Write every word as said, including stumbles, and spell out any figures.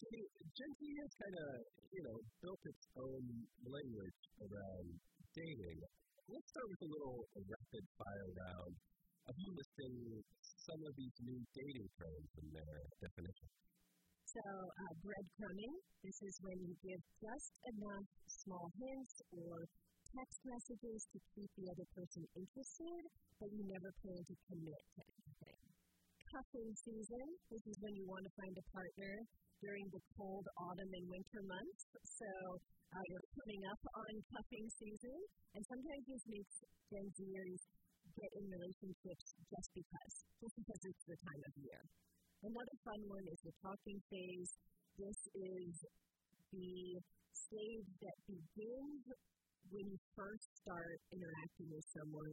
Katie, Gen Z has kind of, you know, built its own language around dating. Let's start with a little rapid fire round of you listing some of these new dating terms and their definition. So, uh, breadcrumbing, this is when you give just enough small hints or text messages to keep the other person interested, but you never plan to commit to anything. Cuffing season, this is when you want to find a partner during the cold autumn and winter months. So, uh, you're coming up on cuffing season, and sometimes this makes Gen Zers get in relationships just because, just because it's the time of year. Another fun one is the talking phase. This is the stage that begins when you first start interacting with someone